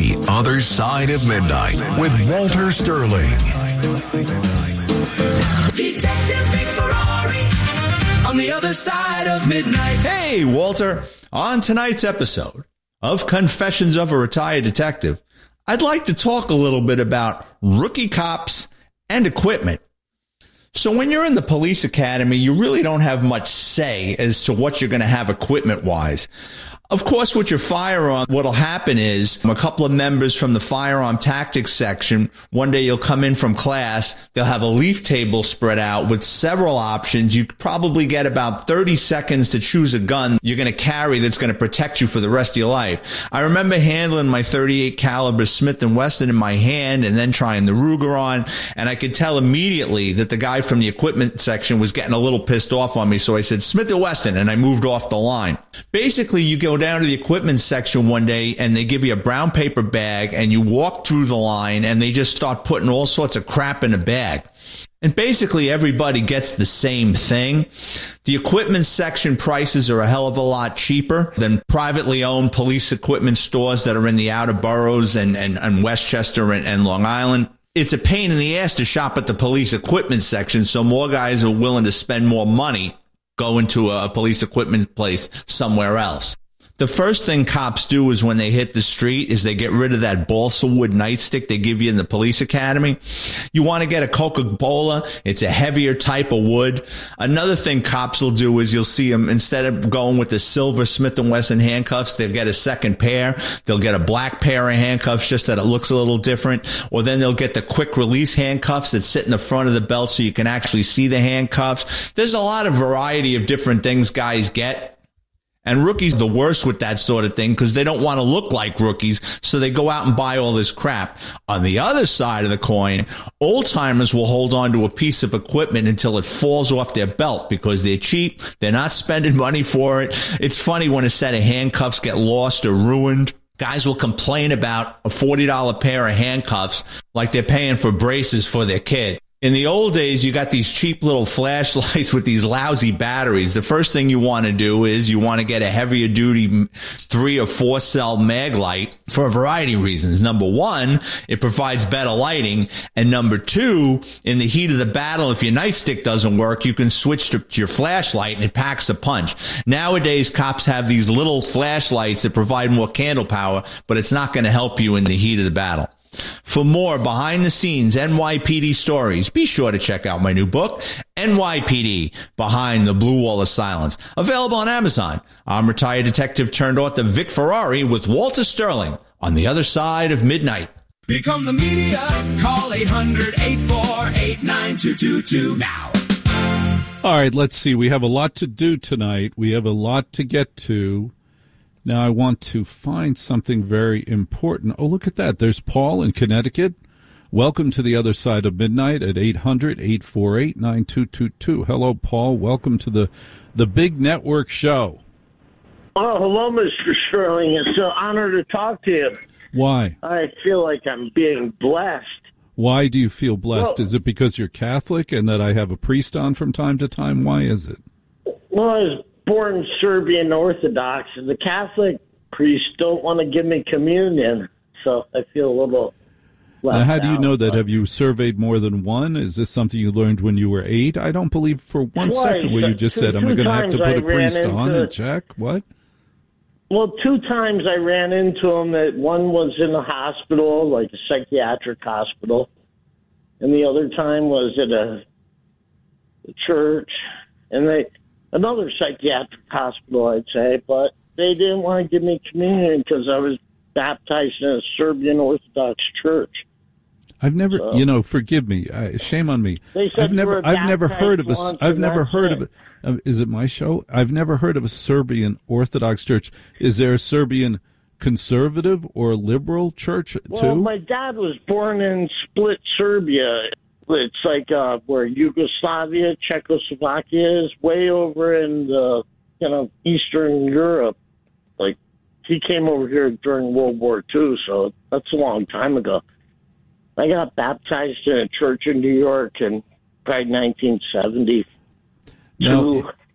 The Other Side of Midnight with Walter Sterling. Detective Vic Ferrari on the Other Side of Midnight. Hey, Walter. On tonight's episode of Confessions of a Retired Detective, I'd like to talk a little bit about rookie cops and equipment. So when you're in the police academy, you really don't have much say as to what you're going to have equipment-wise. Of course, with your firearm, what'll happen is a couple of members from the firearm tactics section, one day you'll come in from class, they'll have a leaf table spread out with several options. You probably get about 30 seconds to choose a gun you're going to carry that's going to protect you for the rest of your life. I remember handling my .38 caliber Smith & Wesson in my hand and then trying the Ruger on, and I could tell immediately that the guy from the equipment section was getting a little pissed off on me, so I said, Smith & Wesson, and I moved off the line. Basically, you go down to the equipment section one day and they give you a brown paper bag and you walk through the line and they just start putting all sorts of crap in a bag. And basically everybody gets the same thing. The equipment section prices are a hell of a lot cheaper than privately owned police equipment stores that are in the outer boroughs and Westchester and Long Island. It's a pain in the ass to shop at the police equipment section, so more guys are willing to spend more money going to a police equipment place somewhere else. The first thing cops do is when they hit the street is they get rid of that balsa wood nightstick they give you in the police academy. You want to get a Coca-Cola. It's a heavier type of wood. Another thing cops will do is you'll see them, instead of going with the silver Smith & Wesson handcuffs, they'll get a second pair. They'll get a black pair of handcuffs just that it looks a little different. Or then they'll get the quick release handcuffs that sit in the front of the belt so you can actually see the handcuffs. There's a lot of variety of different things guys get. And rookies are the worst with that sort of thing because they don't want to look like rookies, so they go out and buy all this crap. On the other side of the coin, old-timers will hold on to a piece of equipment until it falls off their belt because they're cheap, they're not spending money for it. It's funny when a set of handcuffs get lost or ruined. Guys will complain about a $40 pair of handcuffs like they're paying for braces for their kid. In the old days, you got these cheap little flashlights with these lousy batteries. The first thing you want to do is you want to get a heavier duty 3 or 4 cell mag light for a variety of reasons. Number one, it provides better lighting. And number two, in the heat of the battle, if your nightstick doesn't work, you can switch to your flashlight and it packs a punch. Nowadays, cops have these little flashlights that provide more candle power, but it's not going to help you in the heat of the battle. For more behind-the-scenes NYPD stories, be sure to check out my new book, NYPD, Behind the Blue Wall of Silence, available on Amazon. I'm retired detective turned author Vic Ferrari with Walter Sterling on the Other Side of Midnight. Become the media. Call 800-848-9222 now. All right, let's see. We have a lot to do tonight. We have a lot to get to. Now, I want to find something very important. Oh, look at that. There's Paul in Connecticut. Welcome to the Other Side of Midnight at 800-848-9222. Hello, Paul. Welcome to the big network show. Oh, hello, Mr. Sterling. It's an honor to talk to you. Why? I feel like I'm being blessed. Why do you feel blessed? Well, is it because you're Catholic and that I have a priest on from time to time? Why is it? Well, I was born Serbian Orthodox, and the Catholic priests don't want to give me communion, so I feel a little left Now, how do you out, know that? but- Have you surveyed more than one? Is this something you learned when you were 8? I don't believe for one Twice. second where you just said, I'm Two going to have to times put a I ran priest on into- and check. What? Well, 2 times I ran into them. One was in a hospital, like a psychiatric hospital, and the other time was at a church, and another psychiatric hospital, I'd say, but they didn't want to give me communion because I was baptized in a Serbian Orthodox church. I've never, forgive me, shame on me. They said I've never heard of is it my show? I've never heard of a Serbian Orthodox church. Is there a Serbian conservative or liberal church too? Well, my dad was born in Split, Serbia. It's like where Yugoslavia, Czechoslovakia is, way over in the, Eastern Europe. Like, he came over here during World War II, so that's a long time ago. I got baptized in a church in New York in probably 1970. Now,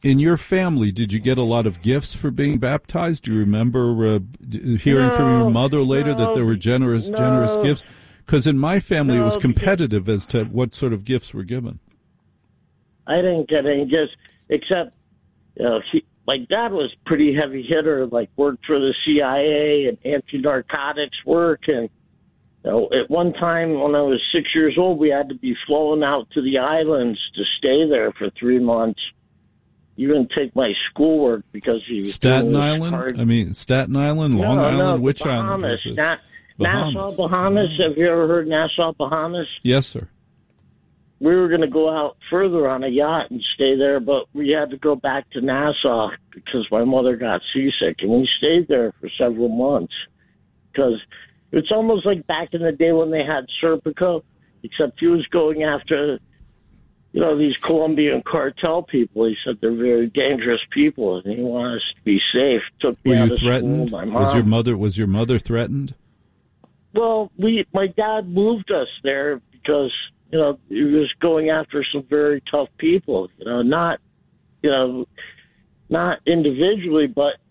In your family, did you get a lot of gifts for being baptized? Do you remember hearing from your mother later that there were generous gifts? Because in my family, it was competitive as to what sort of gifts were given. I didn't get any gifts, except my dad was pretty heavy hitter, like worked for the CIA and anti-narcotics work. And at one time when I was 6 years old, we had to be flown out to the islands to stay there for 3 months. Even take my schoolwork because he was Staten Island? hard. I mean, Staten Island, Long Island? Which Bahamas. island was this? Nassau, Bahamas. Have you ever heard Nassau, Bahamas? Yes, sir. We were going to go out further on a yacht and stay there, but we had to go back to Nassau because my mother got seasick, and we stayed there for several months because it's almost like back in the day when they had Serpico, except he was going after, these Colombian cartel people. He said they're very dangerous people, and he wanted us to be safe. Took me Were out you of threatened? school. My mom. Was your mother threatened? Well, my dad moved us there because he was going after some very tough people. Not individually, but